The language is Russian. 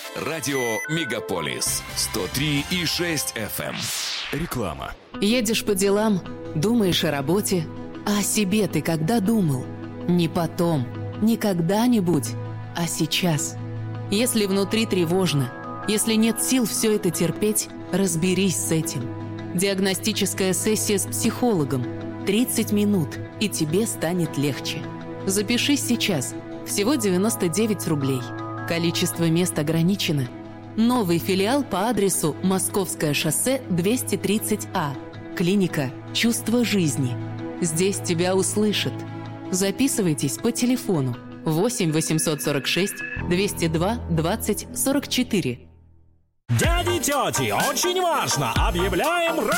Радио «Мегаполис» 103,6 FM. Реклама. Едешь по делам, думаешь о работе, а о себе ты когда думал? Не потом, не когда-нибудь, а сейчас. Если внутри тревожно, если нет сил все это терпеть, разберись с этим. Диагностическая сессия с психологом. 30 минут, и тебе станет легче. Запишись сейчас. Всего 99 рублей. Количество мест ограничено. Новый филиал по адресу Московское шоссе 230А. Клиника «Чувство жизни». Здесь тебя услышат. Записывайтесь по телефону 8 846 202 20 44. Дяди, тети, очень важно! Объявляем